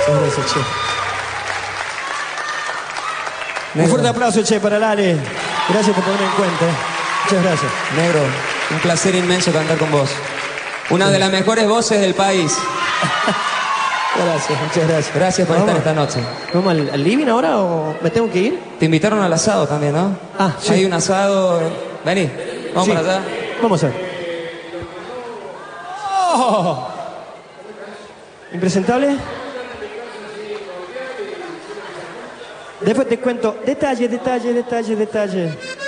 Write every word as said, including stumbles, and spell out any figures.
Muchas gracias, che. Negro. Un fuerte aplauso, che, para Lale. Gracias por tenerme en cuenta. Muchas gracias. Negro, un placer inmenso cantar con vos. Una de las mejores voces del país. Gracias, muchas gracias. Gracias por ¿Vamos? estar esta noche. ¿Vamos al, al living ahora o me tengo que ir? Te invitaron al asado también, ¿no? Ah, sí. Hay un asado. Vení, vamos Sí. para allá. Vamos a ver. ¡Oh! ¿Impresentable? Después te cuento detalle, detalle, detalle, detalle.